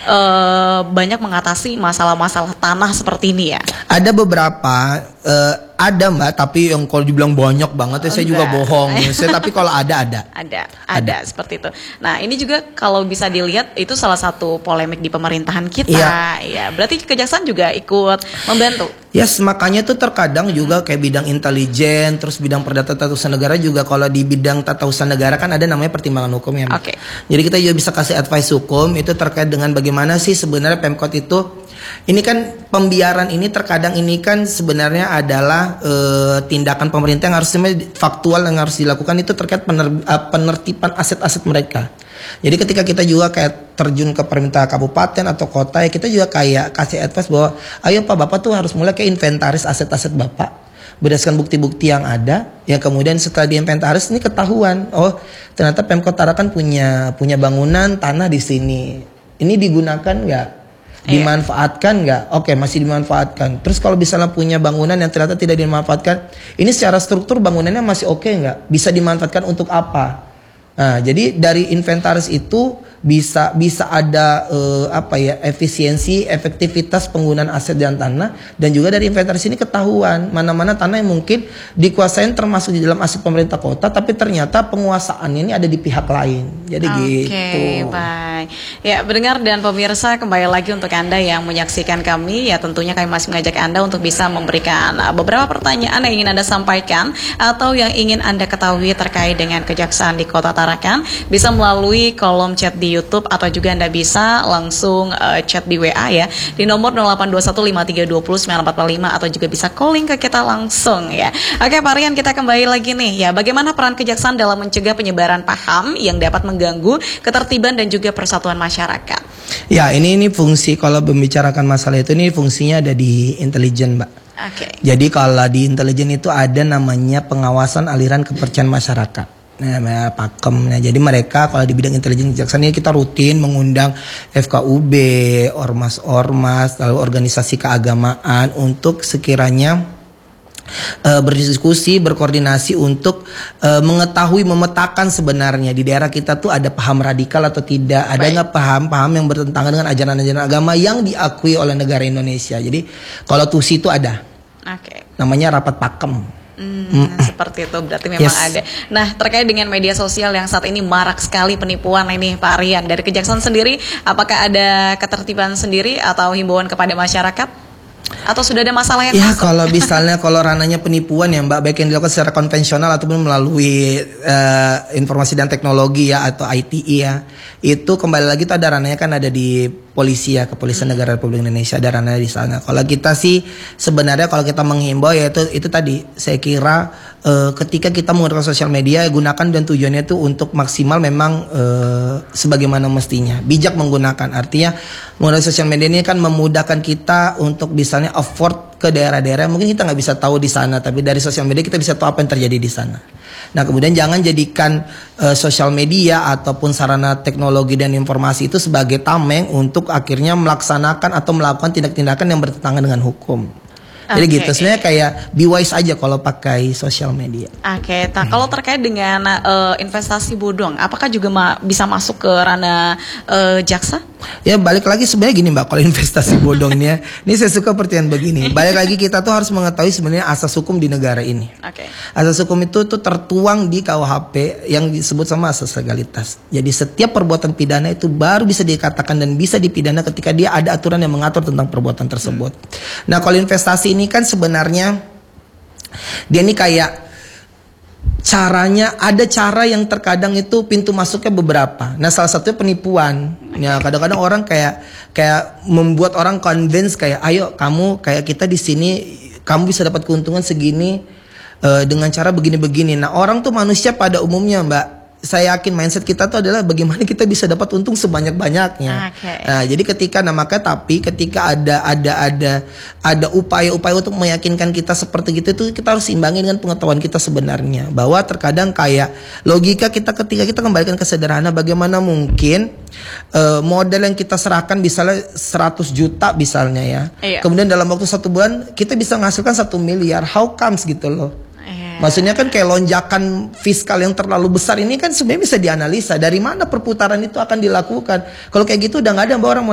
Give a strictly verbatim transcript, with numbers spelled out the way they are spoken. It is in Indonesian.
uh, banyak mengatasi masalah-masalah tanah seperti ini ya? Ada beberapa, uh, ada Mbak, tapi yang kalau dibilang banyak banget ya saya juga bohong. Saya, tapi kalau ada ada. Ada, ada, ada seperti itu. Nah ini juga kalau bisa dilihat itu salah satu polemik di pemerintahan kita. Iya. Ya, berarti kejaksaan juga ikut membantu. Yes, makanya tuh terkadang juga kayak bidang intelijen, terus bidang perdata tata usaha negara juga, kalau di bidang tata usaha negara kan ada namanya pertimbangan hukum ya. Oke. Okay. Jadi kita juga bisa kasih advice hukum itu terkait dengan bagaimana sih sebenarnya Pemkot itu. Ini kan pembiaran ini terkadang ini kan sebenarnya adalah e, tindakan pemerintah yang harusnya faktual yang harus dilakukan itu terkait pener, penertiban aset-aset mereka. Jadi ketika kita juga kayak terjun ke pemerintah kabupaten atau kota ya, kita juga kayak kasih advice bahwa ayo Pak Bapak tuh harus mulai ke inventaris aset-aset Bapak berdasarkan bukti-bukti yang ada. Ya kemudian setelah diinventaris ini ketahuan, oh ternyata Pemkot Tarakan punya punya bangunan tanah di sini. Ini digunakan nggak? Dimanfaatkan nggak? Oke, masih dimanfaatkan. Terus kalau misalnya punya bangunan yang ternyata tidak dimanfaatkan, ini secara struktur bangunannya masih oke nggak? Bisa dimanfaatkan untuk apa? Nah, jadi dari inventaris itu bisa bisa ada eh, apa ya efisiensi, efektivitas penggunaan aset dan tanah, dan juga dari inventaris ini ketahuan mana-mana tanah yang mungkin dikuasain termasuk di dalam aset pemerintah kota, tapi ternyata penguasaannya ini ada di pihak lain. Jadi okay, gitu. Oke, baik. Ya, pendengar dan pemirsa, kembali lagi untuk Anda yang menyaksikan kami, ya tentunya kami masih mengajak Anda untuk bisa memberikan beberapa pertanyaan yang ingin Anda sampaikan atau yang ingin Anda ketahui terkait dengan kejaksaan di Kota Tarakan, bisa melalui kolom chat di YouTube atau juga Anda bisa langsung uh, chat di W A ya di nomor nol delapan dua satu lima tiga dua nol sembilan empat lima atau juga bisa calling ke kita langsung ya. Oke Pak Rian, kita kembali lagi nih ya. Bagaimana peran kejaksaan dalam mencegah penyebaran paham yang dapat mengganggu ketertiban dan juga persatuan masyarakat? Ya, ini ini fungsi kalau membicarakan masalah itu, ini fungsinya ada di intelijen, Mbak. Oke. Jadi kalau di intelijen itu ada namanya pengawasan aliran kepercayaan masyarakat. Nah, pakem. Nah, jadi mereka kalau di bidang intelijen kejaksaan ini kita rutin mengundang F K U B, ormas-ormas, lalu organisasi keagamaan untuk sekiranya uh, berdiskusi, berkoordinasi untuk uh, mengetahui, memetakan sebenarnya di daerah kita tuh ada paham radikal atau tidak, ada nggak paham-paham yang bertentangan dengan ajaran-ajaran agama yang diakui oleh negara Indonesia. Jadi kalau T U S I itu ada, okay. namanya rapat pakem. Hmm, mm. Seperti itu berarti memang yes. ada. Nah, terkait dengan media sosial yang saat ini marak sekali penipuan ini Pak Rian, dari kejaksaan sendiri apakah ada ketertiban sendiri atau himbauan kepada masyarakat? Atau sudah ada masalah yang ya masuk? Kalau misalnya kalau ranahnya penipuan ya Mbak, baik yang dilakukan secara konvensional ataupun melalui uh, informasi dan teknologi ya atau I T I ya, itu kembali lagi itu ada ranahnya kan ada di polisi ya, Kepolisian hmm. Negara Republik Indonesia, ada ranahnya di sana. Kalau kita sih sebenarnya kalau kita menghimbau ya itu itu tadi saya kira uh, ketika kita menggunakan sosial media gunakan dan tujuannya itu untuk maksimal memang uh, sebagaimana mestinya, bijak menggunakan. Artinya menggunakan sosial media ini kan memudahkan kita untuk misalnya afford ke daerah-daerah mungkin kita nggak bisa tahu di sana, tapi dari sosial media kita bisa tahu apa yang terjadi di sana. Nah kemudian jangan jadikan uh, sosial media ataupun sarana teknologi dan informasi itu sebagai tameng untuk akhirnya melaksanakan atau melakukan tindak-tindakan yang bertentangan dengan hukum. Jadi okay. gitu, sebenarnya kayak be wise aja kalau pakai sosial media. Oke, okay. Nah kalau terkait dengan uh, investasi bodong, apakah juga ma bisa masuk ke ranah uh, jaksa? Ya balik lagi sebenarnya gini Mbak, kalau investasi bodong ini ya, ini saya suka pertanyaan begini. Balik lagi kita tuh harus mengetahui sebenarnya asas hukum di negara ini. Oke. Okay. Asas hukum itu tuh tertuang di K U H P yang disebut sama asas legalitas. Jadi setiap perbuatan pidana itu baru bisa dikatakan dan bisa dipidana ketika dia ada aturan yang mengatur tentang perbuatan tersebut. Hmm. Nah kalau investasi ini kan sebenarnya dia ini kayak caranya, ada cara yang terkadang itu pintu masuknya beberapa. Nah salah satunya penipuan. Ya kadang-kadang orang kayak kayak membuat orang convince kayak ayo kamu kayak kita di sini kamu bisa dapat keuntungan segini uh, dengan cara begini-begini. Nah orang tuh manusia pada umumnya Mbak, saya yakin mindset kita tuh adalah bagaimana kita bisa dapat untung sebanyak-banyaknya. Okay. Nah, jadi ketika nah maka tapi ketika ada ada ada ada upaya-upaya untuk meyakinkan kita seperti gitu itu kita harus imbangin dengan pengetahuan kita sebenarnya. Bahwa terkadang kayak logika kita ketika kita kembalikan ke sederhana, bagaimana mungkin uh, modal yang kita serahkan misalnya seratus juta misalnya ya. Iya. Kemudian dalam waktu satu bulan kita bisa menghasilkan satu miliar. How comes gitu loh. Maksudnya kan kayak lonjakan fiskal yang terlalu besar ini kan sebenarnya bisa dianalisa dari mana perputaran itu akan dilakukan. Kalau kayak gitu udah nggak ada orang mau